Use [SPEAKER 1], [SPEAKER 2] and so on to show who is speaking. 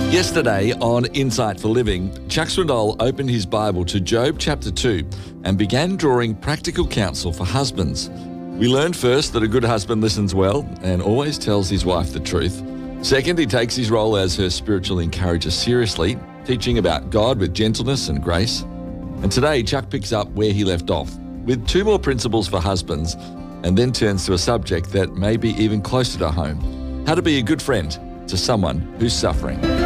[SPEAKER 1] Yesterday on Insight for Living, Chuck Swindoll opened his Bible to Job chapter 2 and began drawing practical counsel for husbands. We learned first that a good husband listens well and always tells his wife the truth. Second, he takes his role as her spiritual encourager seriously, teaching about God with gentleness and grace. And today, Chuck picks up where he left off, with 2 more principles for husbands, and then turns to a subject that may be even closer to home: how to be a good friend to someone who's suffering.